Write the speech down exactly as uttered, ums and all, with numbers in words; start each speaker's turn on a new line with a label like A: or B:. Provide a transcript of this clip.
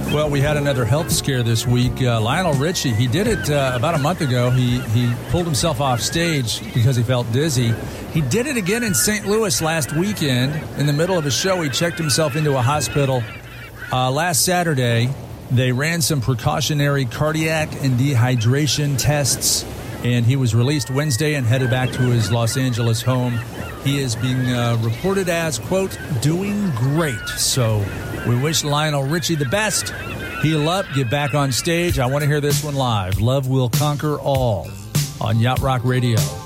A: Well, we had another health scare this week. Uh, Lionel Richie, he did it uh, about a month ago. He he pulled himself off stage because he felt dizzy. He did it again in Saint Louis last weekend. In the middle of a show, he checked himself into a hospital. Uh, last Saturday, they ran some precautionary cardiac and dehydration tests, and he was released Wednesday and headed back to his Los Angeles home. He is being uh, reported as, quote, doing great. So we wish Lionel Richie the best. Heal up, get back on stage. I want to hear this one live. Love Will Conquer All on Yacht Rock Radio.